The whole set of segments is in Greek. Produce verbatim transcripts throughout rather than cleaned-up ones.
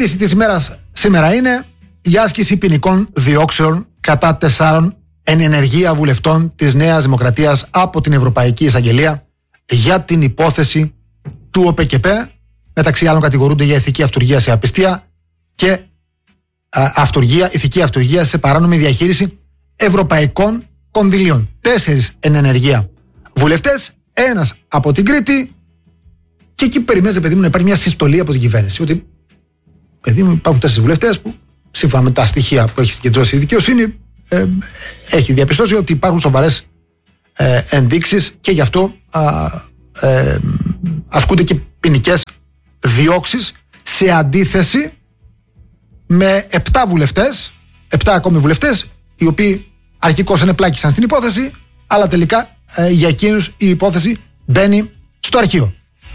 είδηση της ημέρας σήμερα είναι η άσκηση ποινικών διώξεων κατά τεσσάρων εν ενεργεία βουλευτών της Νέας Δημοκρατίας από την Ευρωπαϊκή Εισαγγελία για την υπόθεση του ΟΠΕΚΕΠΕ. Μεταξύ άλλων κατηγορούνται για ηθική αυτουργία σε απιστία και α, αυτουργία, ηθική αυτουργία σε παράνομη διαχείριση ευρωπαϊκών κονδυλίων. Τέσσερις εν ενεργεία βουλευτές, ένας από την Κρήτη, και εκεί περιμένει, παιδί μου, να υπάρχει μια συστολή από την κυβέρνηση. Ότι, παιδί μου, υπάρχουν τέσσερις βουλευτές που, σύμφωνα με τα στοιχεία που έχει συγκεντρώσει η δικαιοσύνη, ε, έχει διαπιστώσει ότι υπάρχουν σοβαρές ε, ενδείξεις και γι' αυτό α, ε, ασκούνται και ποινικές διώξεις, σε αντίθεση με επτά βουλευτές, επτά ακόμη βουλευτές, οι οποίοι αρχικώς ενεπλάκησαν στην υπόθεση, αλλά τελικά ε, για εκείνους η υπόθεση μπαίνει στο αρχείο.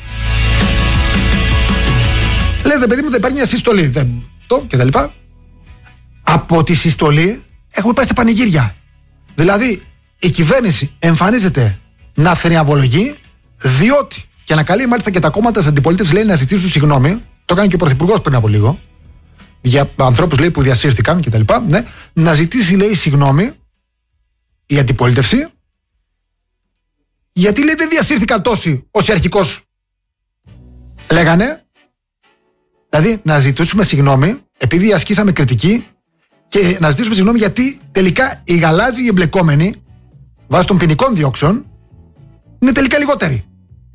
Λες, ρε παιδί μου, δεν υπάρχει μια συστολή, δεν το και τα λοιπά. Από τη συστολή έχουμε πάει στα πανηγύρια. Δηλαδή η κυβέρνηση εμφανίζεται να θριαμβολογεί, διότι, και ανακαλεί μάλιστα και τα κόμματα της αντιπολίτευσης, λέει, να ζητήσουν συγγνώμη. Το κάνει και ο Πρωθυπουργός πριν από λίγο, για ανθρώπους, λέει, που διασύρθηκαν κτλ. Ναι, να ζητήσει, λέει, συγγνώμη η αντιπολίτευση, γιατί, λέει, δεν διασύρθηκαν τόσοι όσοι αρχικώς λέγανε. Δηλαδή να ζητήσουμε συγγνώμη επειδή ασκήσαμε κριτική, και να ζητήσουμε συγγνώμη γιατί τελικά οι γαλάζιοι εμπλεκόμενοι βάσει των ποινικών διώξεων είναι τελικά λιγότεροι.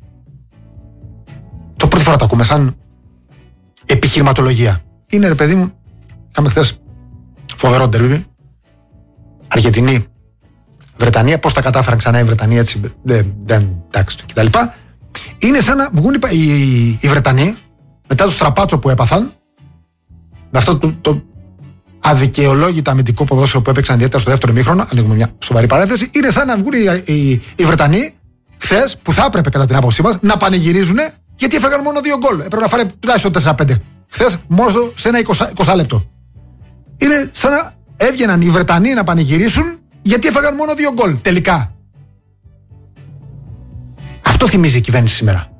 Το πρώτη φορά το ακούμε σαν επιχειρηματολογία. Είναι, ρε παιδί μου, είχαμε χθες φοβερό ντερβί, Αργεντινή, Βρετανία, πώς τα κατάφεραν ξανά οι Βρετανοί, έτσι, δεν, δεν, εντάξει, κτλ. Είναι σαν να βγουν οι, οι, οι Βρετανοί μετά το στραπάτσο που έπαθαν, με αυτό το, το αδικαιολόγητα αμυντικό ποδόσφαιρο που έπαιξαν ιδιαίτερα στο δεύτερο ημίχρονο, ανοίγουμε μια σοβαρή παρένθεση, είναι σαν να βγουν οι, οι, οι Βρετανοί χθες, που θα έπρεπε κατά την άποψή μας να πανηγυρίζουν γιατί έφαγαν μόνο δύο γκολ. Έπρεπε να φάνε τουλάχιστον τέσσερα πέντε. Χθες μόνο σε ένα είκοσι λεπτό. Είναι σαν να έβγαιναν οι Βρετανοί να πανηγυρίσουν γιατί έφαγαν μόνο δύο γκολ. Τελικά. Αυτό θυμίζει η κυβέρνηση σήμερα.